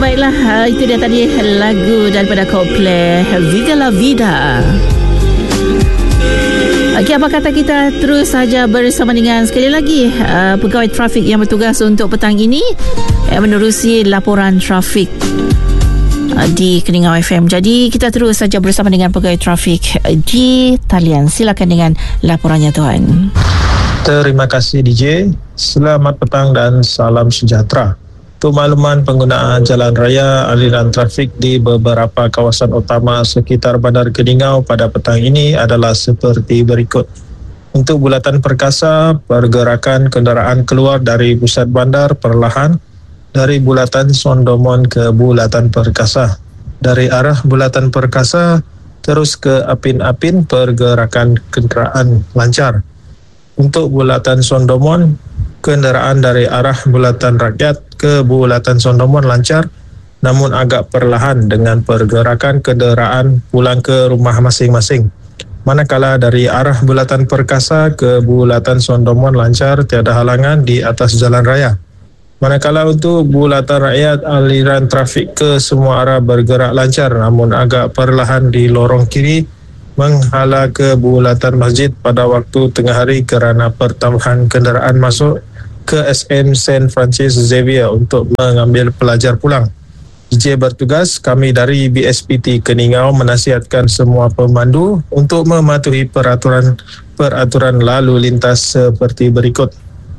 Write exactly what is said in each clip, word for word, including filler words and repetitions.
Baiklah, uh, itu dia tadi lagu daripada Coldplay, Viva La Vida. Okey, apa kata kita terus saja bersama dengan sekali lagi uh, pegawai trafik yang bertugas untuk petang ini yang menerusi laporan trafik uh, di Keningau F M. Jadi kita terus saja bersama dengan pegawai trafik uh, di talian. Silakan dengan laporannya, tuan. Terima kasih D J. Selamat petang dan salam sejahtera. Untuk makluman penggunaan jalan raya, aliran trafik di beberapa kawasan utama sekitar Bandar Keningau pada petang ini adalah seperti berikut. Untuk bulatan perkasa, pergerakan kenderaan keluar dari pusat bandar perlahan dari bulatan Sondomon ke bulatan perkasa. Dari arah bulatan perkasa terus ke Apin-Apin, pergerakan kenderaan lancar. Untuk bulatan Sondomon, kenderaan dari arah bulatan rakyat ke bulatan Sondomon lancar, namun agak perlahan dengan pergerakan kenderaan pulang ke rumah masing-masing. Manakala dari arah bulatan perkasa ke bulatan Sondomon lancar, tiada halangan di atas jalan raya. Manakala untuk bulatan rakyat, aliran trafik ke semua arah bergerak lancar, namun agak perlahan di lorong kiri menghala ke bulatan masjid pada waktu tengah hari kerana pertambahan kenderaan masuk ke S M Saint Francis Xavier untuk mengambil pelajar pulang. D J bertugas, kami dari B S P T Keningau menasihatkan semua pemandu untuk mematuhi peraturan peraturan lalu lintas seperti berikut.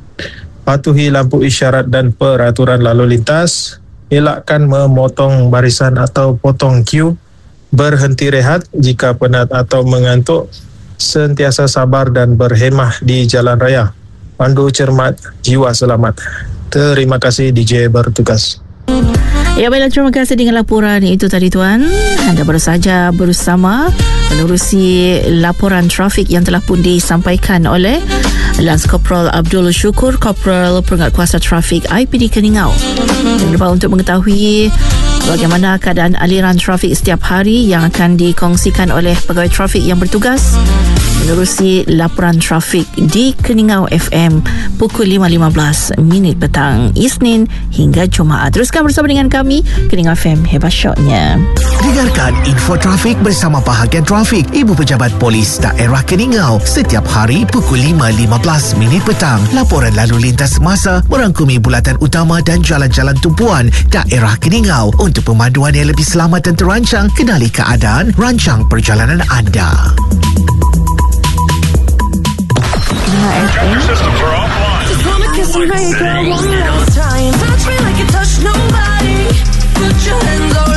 Patuhi lampu isyarat dan peraturan lalu lintas, elakkan memotong barisan atau potong queue, berhenti rehat jika penat atau mengantuk, sentiasa sabar dan berhemah di jalan raya. Pandu cermat, jiwa selamat. Terima kasih D J bertugas. Ya, baiklah, terima kasih dengan laporan itu tadi, tuan. Anda baru saja bersama menerusi laporan trafik yang telah pun disampaikan oleh Lance Corporal Abdul Syukur, Corporal Penguatkuasa Trafik I P D Keningau. Dan untuk mengetahui bagaimana keadaan aliran trafik setiap hari yang akan dikongsikan oleh pegawai trafik yang bertugas menerusi laporan trafik di Keningau F M pukul lima lima belas minit petang Isnin hingga Jumaat. Teruskan bersama dengan kami, Keningau F M, hebat shotnya. Dengarkan info trafik bersama bahagian trafik Ibu Pejabat Polis Daerah Keningau setiap hari pukul lima lima belas minit petang. Laporan lalu lintas semasa merangkumi bulatan utama dan jalan-jalan tumpuan daerah Keningau. Untuk pemanduan yang lebih selamat dan terancang, kenali keadaan, rancang perjalanan anda. Just wanna kiss and make love one last time. Touch me like you touch nobody. Put your hands on